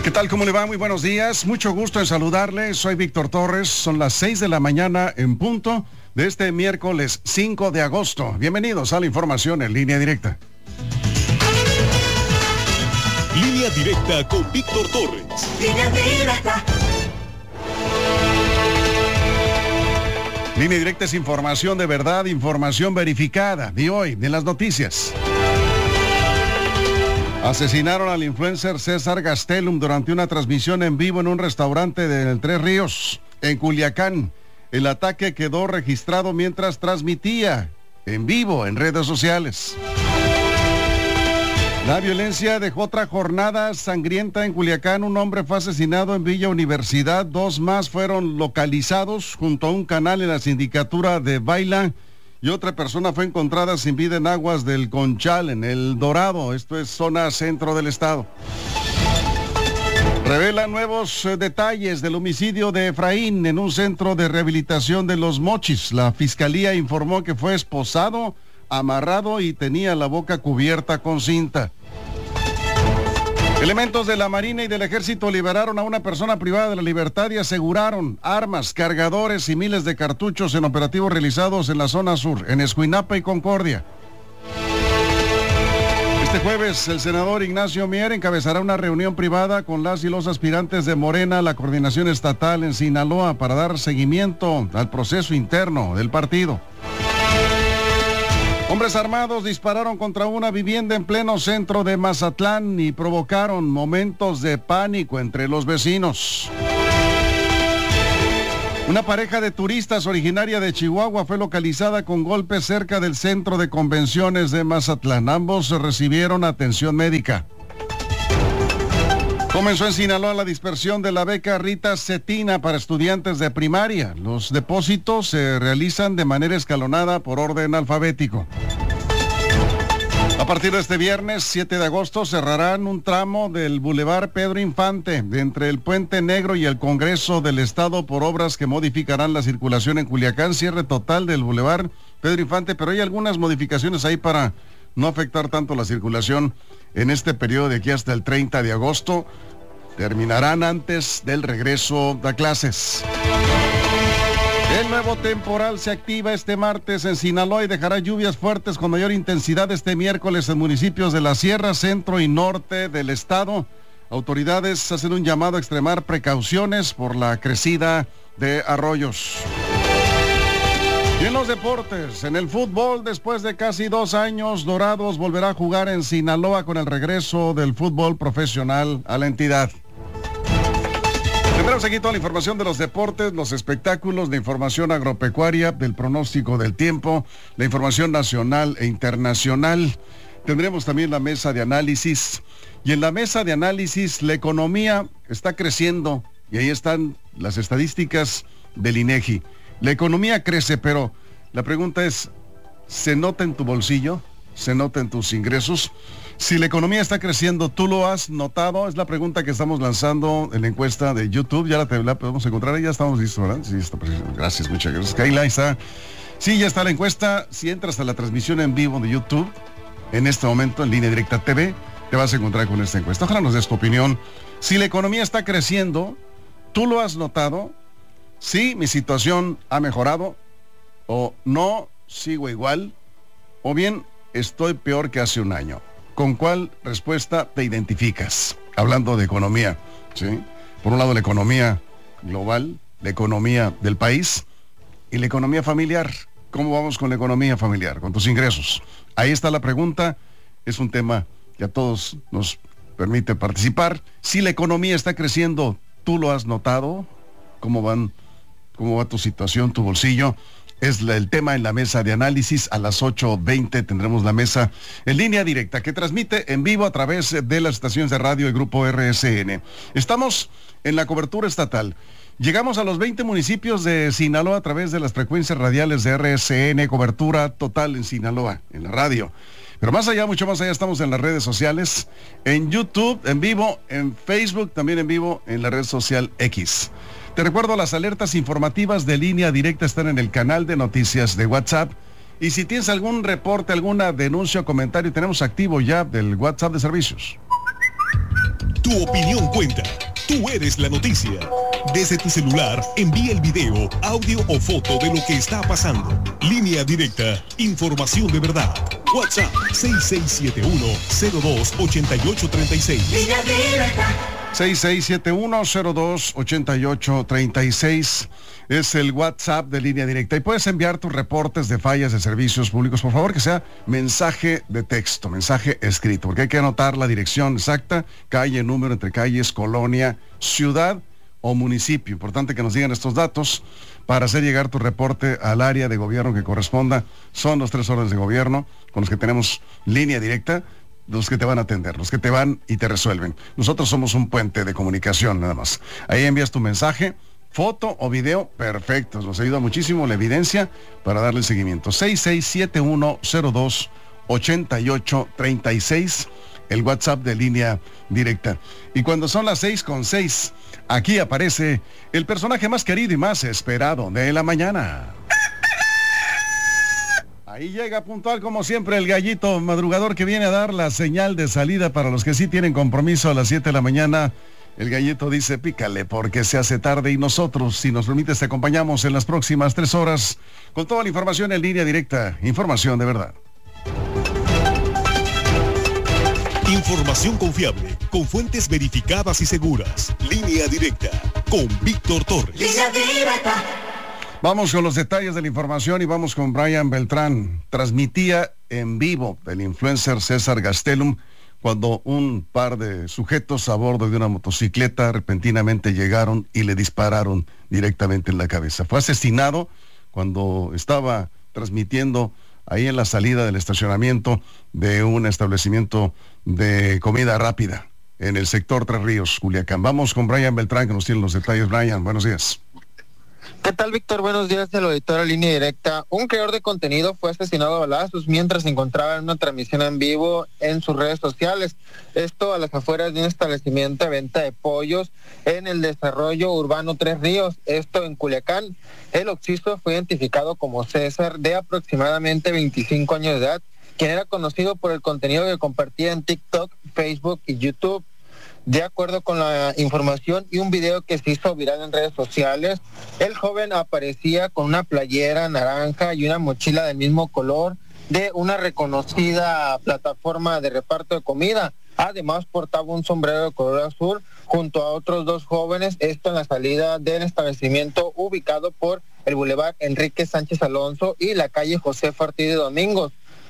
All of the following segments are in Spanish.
¿Qué tal? ¿Cómo le va? Muy buenos días. Mucho gusto en saludarle. Soy Víctor Torres. Son las 6 de la mañana en punto de este miércoles 5 de agosto. Bienvenidos a la información en Línea Directa. Línea Directa con Víctor Torres. Línea Directa. Línea Directa es información de verdad, información verificada. De hoy, de las noticias. Asesinaron al influencer César Gastelum durante una transmisión en vivo en un restaurante de Tres Ríos, en Culiacán. El ataque quedó registrado mientras transmitía en vivo en redes sociales. La violencia dejó otra jornada sangrienta en Culiacán. Un hombre fue asesinado en Villa Universidad. 2 más fueron localizados junto a un canal en la sindicatura de Baila. Y otra persona fue encontrada sin vida en aguas del Conchal, en El Dorado. Esto es zona centro del estado. Revela nuevos detalles del homicidio de Efraín en un centro de rehabilitación de Los Mochis. La fiscalía informó que fue esposado, amarrado y tenía la boca cubierta con cinta. Elementos de la Marina y del Ejército liberaron a una persona privada de la libertad y aseguraron armas, cargadores y miles de cartuchos en operativos realizados en la zona sur, en Escuinapa y Concordia. Este jueves, el senador Ignacio Mier encabezará una reunión privada con las y los aspirantes de Morena a la coordinación estatal en Sinaloa para dar seguimiento al proceso interno del partido. Hombres armados dispararon contra una vivienda en pleno centro de Mazatlán y provocaron momentos de pánico entre los vecinos. Una pareja de turistas originaria de Chihuahua fue localizada con golpes cerca del centro de convenciones de Mazatlán. Ambos recibieron atención médica. Comenzó en Sinaloa la dispersión de la beca Rita Cetina para estudiantes de primaria. Los depósitos se realizan de manera escalonada por orden alfabético. A partir de este viernes 7 de agosto cerrarán un tramo del Boulevard Pedro Infante de entre el Puente Negro y el Congreso del Estado por obras que modificarán la circulación en Culiacán. Cierre total del Boulevard Pedro Infante, pero hay algunas modificaciones ahí para no afectar tanto la circulación en este periodo de aquí hasta el 30 de agosto. Terminarán antes del regreso a clases. El nuevo temporal se activa este martes en Sinaloa y dejará lluvias fuertes con mayor intensidad este miércoles en municipios de la Sierra, Centro y Norte del estado. Autoridades hacen un llamado a extremar precauciones por la crecida de arroyos. Y en los deportes, en el fútbol, después de casi 2 años, Dorados volverá a jugar en Sinaloa con el regreso del fútbol profesional a la entidad. Tendremos aquí toda la información de los deportes, los espectáculos, la información agropecuaria, del pronóstico del tiempo, la información nacional e internacional. Tendremos también la mesa de análisis. Y en la mesa de análisis, la economía está creciendo. Y ahí están las estadísticas del INEGI. La economía crece, pero la pregunta es, ¿se nota en tu bolsillo? ¿Se nota en tus ingresos? Si la economía está creciendo, ¿tú lo has notado? Es la pregunta que estamos lanzando en la encuesta de YouTube. Ya la podemos encontrar, ya estamos listos, ¿verdad? Sí, está. Gracias, muchas gracias. Kayla, está. Sí, ya está la encuesta. Si entras a la transmisión en vivo de YouTube, en este momento, en Línea Directa TV, te vas a encontrar con esta encuesta. Ojalá nos des tu opinión. Si la economía está creciendo, ¿tú lo has notado? Sí, mi situación ha mejorado, o no, sigo igual, o bien estoy peor que hace un año. ¿Con cuál respuesta te identificas? Hablando de economía, ¿sí? Por un lado la economía global, la economía del país y la economía familiar. ¿Cómo vamos con la economía familiar, con tus ingresos? Ahí está la pregunta, es un tema que a todos nos permite participar. Si la economía está creciendo, ¿tú lo has notado? ¿Cómo va tu situación, tu bolsillo? Es el tema en la mesa de análisis. A las 8:20 tendremos la mesa en Línea Directa que transmite en vivo a través de las estaciones de radio del Grupo RSN. Estamos en la cobertura estatal. Llegamos a los 20 municipios de Sinaloa a través de las frecuencias radiales de RSN, cobertura total en Sinaloa, en la radio. Pero más allá, mucho más allá, estamos en las redes sociales, en YouTube, en vivo, en Facebook, también en vivo, en la red social X. Te recuerdo, las alertas informativas de Línea Directa están en el canal de noticias de WhatsApp. Y si tienes algún reporte, alguna denuncia o comentario, tenemos activo ya del WhatsApp de servicios. Tu Tu opinión cuenta. Tú eres la noticia. Desde tu celular, envía el video, audio o foto de lo que está pasando. Línea Directa, información de verdad. WhatsApp 6671-028836. Línea Directa. 6671-028836 es el WhatsApp de Línea Directa. Y puedes enviar tus reportes de fallas de servicios públicos, por favor, que sea mensaje de texto, mensaje escrito, porque hay que anotar la dirección exacta, calle, número, entre calles, colonia, ciudad o municipio. Importante que nos digan estos datos para hacer llegar tu reporte al área de gobierno que corresponda. Son los 3 órdenes de gobierno con los que tenemos Línea Directa, los que te van a atender, los que te van y te resuelven. Nosotros somos un puente de comunicación nada más. Ahí envías tu mensaje, foto o video, perfecto. Nos ayuda muchísimo la evidencia para darle seguimiento. 6671-028836, el WhatsApp de Línea Directa. Y cuando son las 6:06, aquí aparece el personaje más querido y más esperado de la mañana. Ahí llega puntual como siempre el gallito madrugador que viene a dar la señal de salida para los que sí tienen compromiso a las 7 de la mañana. El gallito dice pícale porque se hace tarde y nosotros, si nos permites, te acompañamos en las próximas 3 horas con toda la información en Línea Directa, información de verdad. Información confiable, con fuentes verificadas y seguras. Línea Directa, con Víctor Torres. Línea Directa. Vamos con los detalles de la información y vamos con Brian Beltrán. Transmitía en vivo el influencer César Gastelum cuando un par de sujetos a bordo de una motocicleta repentinamente llegaron y le dispararon directamente en la cabeza. Fue asesinado cuando estaba transmitiendo ahí en la salida del estacionamiento de un establecimiento de comida rápida en el sector Tres Ríos, Culiacán. Vamos con Brian Beltrán que nos tiene los detalles. Brian, buenos días. ¿Qué tal, Víctor? Buenos días del auditorio Línea Directa. Un creador de contenido fue asesinado a balazos mientras se encontraba en una transmisión en vivo en sus redes sociales. Esto a las afueras de un establecimiento de venta de pollos en el desarrollo urbano Tres Ríos, esto en Culiacán. El occiso fue identificado como César, de aproximadamente 25 años de edad, quien era conocido por el contenido que compartía en TikTok, Facebook y YouTube. De acuerdo con la información y un video que se hizo viral en redes sociales, el joven aparecía con una playera naranja y una mochila del mismo color de una reconocida plataforma de reparto de comida. Además, portaba un sombrero de color azul junto a otros 2 jóvenes, esto en la salida del establecimiento ubicado por el Boulevard Enrique Sánchez Alonso y la calle José Ortiz de Domingos.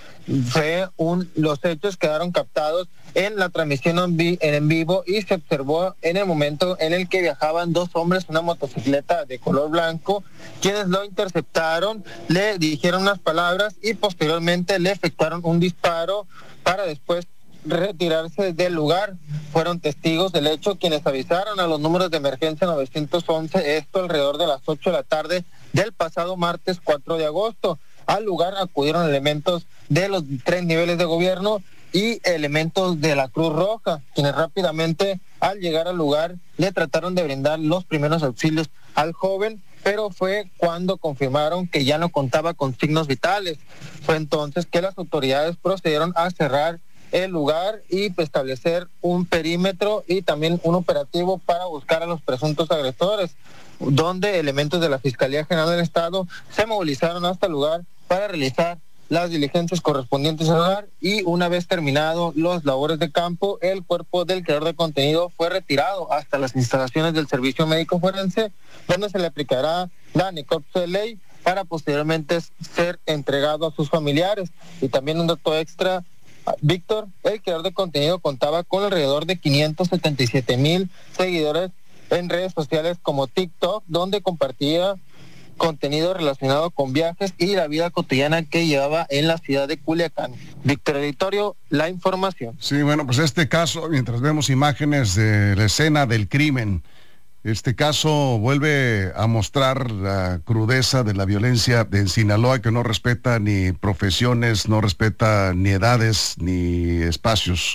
Los hechos quedaron captados en la transmisión en vivo y se observó en el momento en el que viajaban 2 hombres en una motocicleta de color blanco, quienes lo interceptaron, le dijeron unas palabras y posteriormente le efectuaron un disparo para después retirarse del lugar. Fueron testigos del hecho quienes avisaron a los números de emergencia 911, esto alrededor de las 8 de la tarde del pasado martes 4 de agosto. Al lugar acudieron elementos de los 3 niveles de gobierno y elementos de la Cruz Roja, quienes rápidamente al llegar al lugar le trataron de brindar los primeros auxilios al joven, pero fue cuando confirmaron que ya no contaba con signos vitales. Fue entonces que las autoridades procedieron a cerrar el lugar y establecer un perímetro y también un operativo para buscar a los presuntos agresores, donde elementos de la Fiscalía General del Estado se movilizaron hasta el lugar para realizar las diligencias correspondientes al lugar y una vez terminado los labores de campo, el cuerpo del creador de contenido fue retirado hasta las instalaciones del Servicio Médico Forense, donde se le aplicará la necropsia de ley para posteriormente ser entregado a sus familiares. Y también un dato extra, Víctor, el creador de contenido contaba con alrededor de 577,000 seguidores en redes sociales como TikTok, donde compartía contenido relacionado con viajes y la vida cotidiana que llevaba en la ciudad de Culiacán. Víctor Editorio, la información. Sí, bueno, pues este caso, mientras vemos imágenes de la escena del crimen, este caso vuelve a mostrar la crudeza de la violencia de Sinaloa, que no respeta ni profesiones, no respeta ni edades, ni espacios.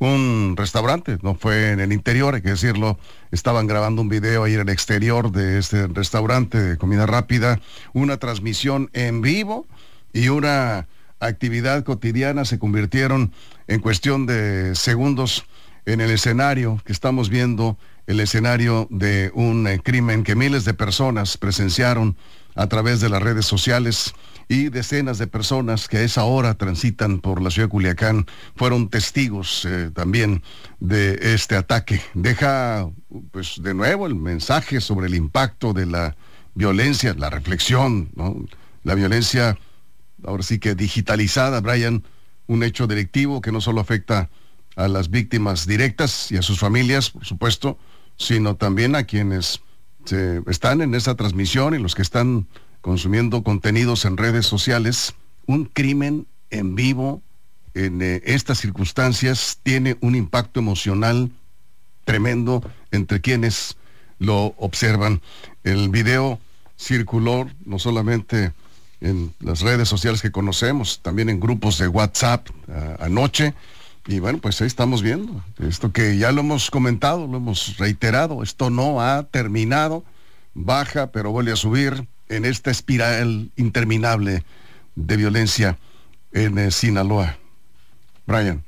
Un restaurante, no fue en el interior, hay que decirlo, estaban grabando un video ahí en el exterior de este restaurante de comida rápida, una transmisión en vivo y una actividad cotidiana se convirtieron en cuestión de segundos en el escenario que estamos viendo, el escenario de un crimen que miles de personas presenciaron a través de las redes sociales, y decenas de personas que a esa hora transitan por la ciudad de Culiacán fueron testigos también de este ataque. Deja pues de nuevo el mensaje sobre el impacto de la violencia, la reflexión, ¿no? La violencia ahora sí que digitalizada, Brian, un hecho delictivo que no solo afecta a las víctimas directas y a sus familias, por supuesto, sino también a quienes están en esa transmisión y los que están consumiendo contenidos en redes sociales. Un crimen en vivo en estas circunstancias tiene un impacto emocional tremendo entre quienes lo observan. El video circuló no solamente en las redes sociales que conocemos, también en grupos de WhatsApp anoche. Y bueno, pues ahí estamos viendo esto que ya lo hemos comentado, lo hemos reiterado. Esto no ha terminado, baja pero vuelve a subir en esta espiral interminable de violencia en Sinaloa. Brian.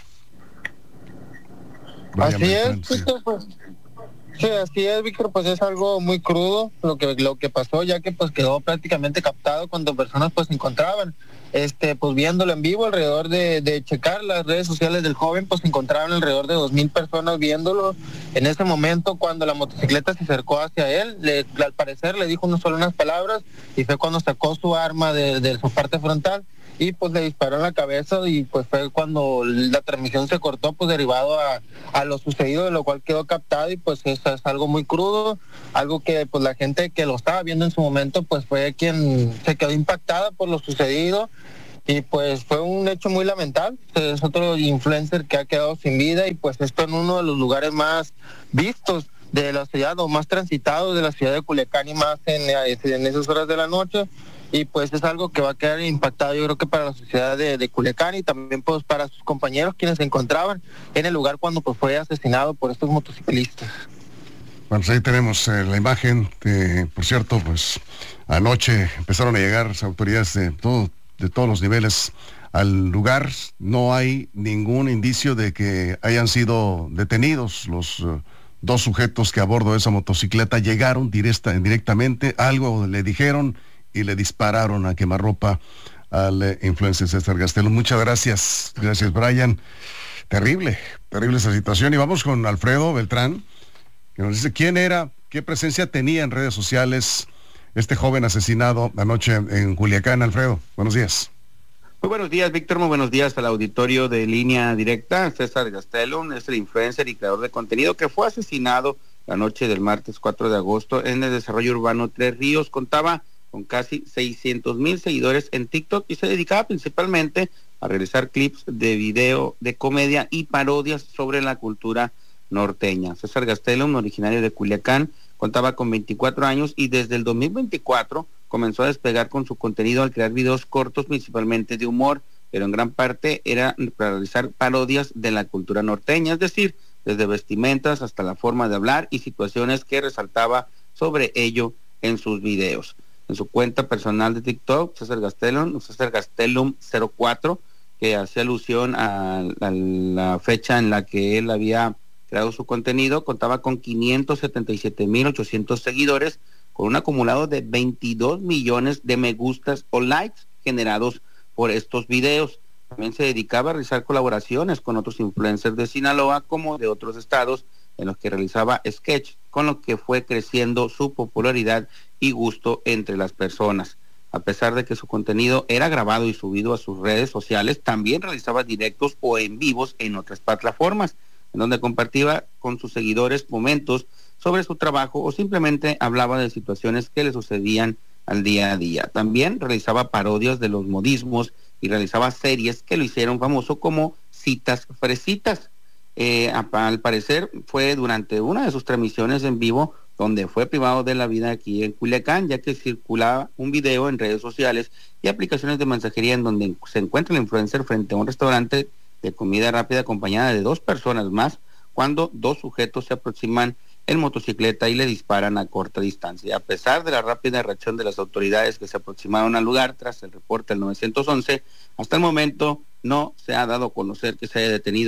Así es, Víctor, pues. Sí, así es, Víctor, pues es algo muy crudo lo que pasó, ya que pues quedó prácticamente captado cuando personas pues se encontraban pues viéndolo en vivo. Alrededor de checar las redes sociales del joven, pues se encontraban alrededor de 2,000 personas viéndolo en ese momento. Cuando la motocicleta se acercó hacia él, al parecer le dijo unas palabras, y fue cuando sacó su arma de su parte frontal y pues le disparó en la cabeza, y pues fue cuando la transmisión se cortó, pues derivado a lo sucedido, de lo cual quedó captado. Y pues eso es algo muy crudo, algo que pues la gente que lo estaba viendo en su momento pues fue quien se quedó impactada por lo sucedido, y pues fue un hecho muy lamentable. Es otro influencer que ha quedado sin vida, y pues esto en uno de los lugares más vistos de la ciudad, o más transitados de la ciudad de Culiacán, y más en esas horas de la noche. Y pues es algo que va a quedar impactado, yo creo que para la sociedad de Culiacán, y también pues para sus compañeros quienes se encontraban en el lugar cuando pues fue asesinado por estos motociclistas. Bueno, pues ahí tenemos la imagen. Por cierto, pues anoche empezaron a llegar las autoridades de todos los niveles al lugar. No hay ningún indicio de que hayan sido detenidos los dos sujetos que a bordo de esa motocicleta llegaron directamente, algo le dijeron y le dispararon a quemarropa al influencer César Gastelum. Muchas gracias. Gracias, Brian. Terrible esa situación. Y vamos con Alfredo Beltrán, que nos dice quién era, qué presencia tenía en redes sociales este joven asesinado anoche en Culiacán. Alfredo, buenos días. Muy buenos días, Víctor. Muy buenos días al auditorio de Línea Directa. César Gastelum es el influencer y creador de contenido que fue asesinado la noche del martes 4 de agosto en el desarrollo urbano Tres Ríos. Contaba con casi 600,000 seguidores en TikTok y se dedicaba principalmente a realizar clips de video de comedia y parodias sobre la cultura norteña. César Gastelum, originario de Culiacán, contaba con 24 años y desde el 2024 comenzó a despegar con su contenido al crear videos cortos principalmente de humor, pero en gran parte era para realizar parodias de la cultura norteña, es decir, desde vestimentas hasta la forma de hablar y situaciones que resaltaba sobre ello en sus videos. En su cuenta personal de TikTok, César Gastelum 04, que hacía alusión a la fecha en la que él había creado su contenido, contaba con 577,800 seguidores, con un acumulado de 22 millones de me gustas o likes generados por estos videos. También se dedicaba a realizar colaboraciones con otros influencers de Sinaloa como de otros estados, en los que realizaba sketch, con lo que fue creciendo su popularidad y gusto entre las personas. A pesar de que su contenido era grabado y subido a sus redes sociales, también realizaba directos o en vivos en otras plataformas, en donde compartía con sus seguidores momentos sobre su trabajo o simplemente hablaba de situaciones que le sucedían al día a día. También realizaba parodias de los modismos y realizaba series que lo hicieron famoso como Citas Fresitas. Al parecer fue durante una de sus transmisiones en vivo donde fue privado de la vida aquí en Culiacán, ya que circulaba un video en redes sociales y aplicaciones de mensajería en donde se encuentra el influencer frente a un restaurante de comida rápida acompañada de 2 personas más, cuando 2 sujetos se aproximan en motocicleta y le disparan a corta distancia. A pesar de la rápida reacción de las autoridades que se aproximaron al lugar tras el reporte al 911, hasta el momento no se ha dado a conocer que se haya detenido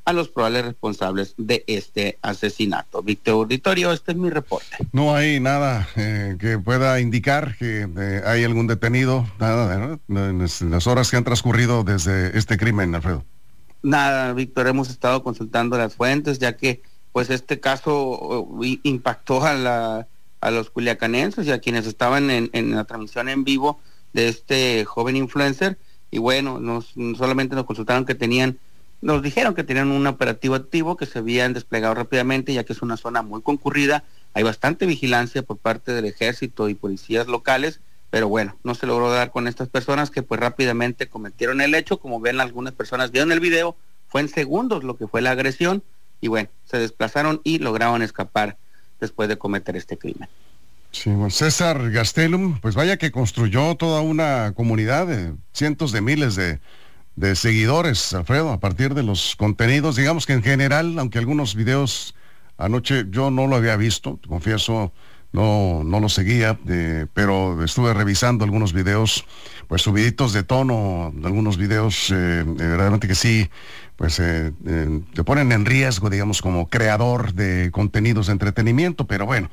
a los probables responsables de este asesinato. Víctor Auditorio, este es mi reporte. No hay nada que pueda indicar que hay algún detenido, nada, ¿no? En las horas que han transcurrido desde este crimen, Alfredo. Nada, Víctor, hemos estado consultando las fuentes, ya que pues este caso impactó a los culiacanenses y a quienes estaban en la transmisión en vivo de este joven influencer, y bueno, solamente nos consultaron nos dijeron que tenían un operativo activo, que se habían desplegado rápidamente, ya que es una zona muy concurrida, hay bastante vigilancia por parte del ejército y policías locales, pero bueno, no se logró dar con estas personas que pues rápidamente cometieron el hecho. Como ven, algunas personas vieron el video, fue en segundos lo que fue la agresión, y bueno, se desplazaron y lograron escapar después de cometer este crimen. Sí, bueno, César Gastelum, pues vaya que construyó toda una comunidad de cientos de miles de seguidores, Alfredo, a partir de los contenidos. Digamos que en general, aunque algunos videos anoche yo no lo había visto, confieso, no lo seguía, pero estuve revisando algunos videos, pues subiditos de tono, algunos videos verdaderamente que sí, pues te ponen en riesgo, digamos, como creador de contenidos de entretenimiento, pero bueno,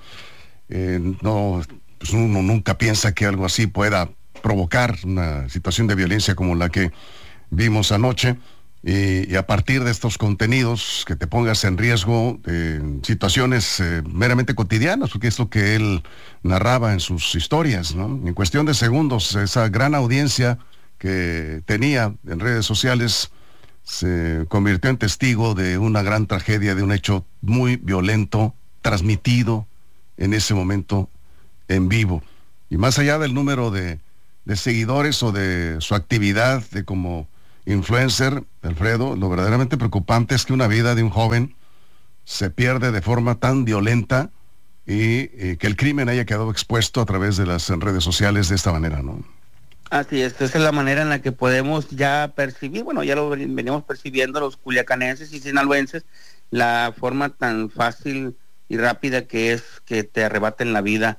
no, pues uno nunca piensa que algo así pueda provocar una situación de violencia como la que vimos anoche, y a partir de estos contenidos que te pongas en riesgo en situaciones meramente cotidianas, porque es lo que él narraba en sus historias, ¿no? En cuestión de segundos, esa gran audiencia que tenía en redes sociales se convirtió en testigo de una gran tragedia, de un hecho muy violento, transmitido en ese momento en vivo. Y más allá del número de seguidores o de su actividad de como influencer, Alfredo, lo verdaderamente preocupante es que una vida de un joven se pierde de forma tan violenta y que el crimen haya quedado expuesto a través de las redes sociales de esta manera, ¿no? Así es, esa es la manera en la que podemos ya percibir, bueno, ya lo venimos percibiendo los culiacanenses y sinaloenses, la forma tan fácil y rápida que es que te arrebaten la vida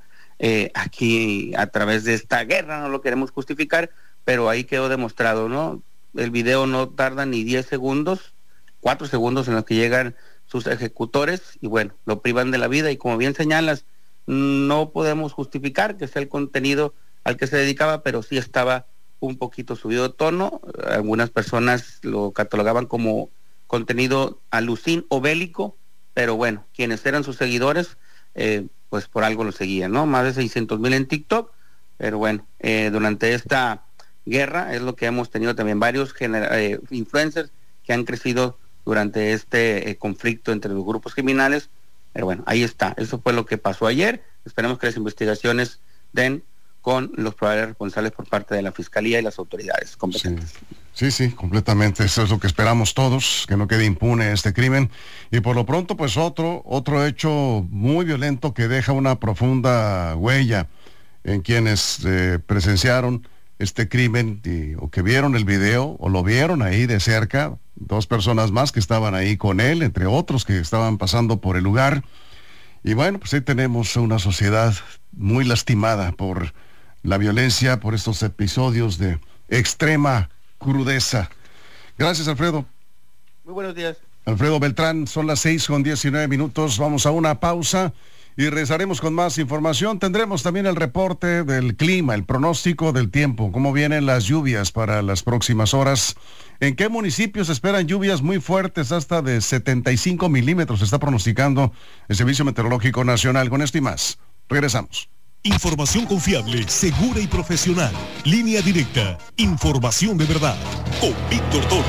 aquí a través de esta guerra. No lo queremos justificar, pero ahí quedó demostrado, ¿no? El video no tarda ni 10 segundos, 4 segundos en los que llegan sus ejecutores y bueno, lo privan de la vida, y como bien señalas, no podemos justificar que sea el contenido al que se dedicaba, pero sí estaba un poquito subido de tono. Algunas personas lo catalogaban como contenido alucín o bélico, pero bueno, quienes eran sus seguidores, pues por algo lo seguían, ¿no? Más de 600,000 en TikTok, pero bueno, durante esta guerra es lo que hemos tenido también varios influencers que han crecido durante este conflicto entre los grupos criminales, pero bueno, ahí está, eso fue lo que pasó ayer. Esperemos que las investigaciones den con los probables responsables por parte de la Fiscalía y las autoridades competentes. Sí, completamente, eso es lo que esperamos todos, que no quede impune este crimen, y por lo pronto pues otro hecho muy violento que deja una profunda huella en quienes presenciaron este crimen o que vieron el video o lo vieron ahí de cerca. 2 personas más que estaban ahí con él, entre otros que estaban pasando por el lugar. Y bueno, pues ahí tenemos una sociedad muy lastimada por la violencia, por estos episodios de extrema crudeza. Gracias, Alfredo. Muy buenos días. Alfredo Beltrán, son las 6:19. Vamos a una pausa y regresaremos con más información. Tendremos también el reporte del clima, el pronóstico del tiempo, cómo vienen las lluvias para las próximas horas. ¿En qué municipios esperan lluvias muy fuertes, hasta de 75 milímetros? Está pronosticando el Servicio Meteorológico Nacional. Con esto y más, regresamos. Información confiable, segura y profesional. Línea Directa. Información de verdad. Con Víctor Torres.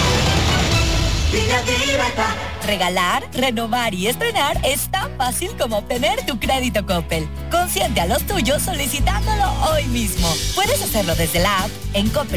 Línea Directa. Regalar, renovar y estrenar es tan fácil como obtener tu crédito Coppel. Consiente a los tuyos solicitándolo hoy mismo. Puedes hacerlo desde la app en Coppel.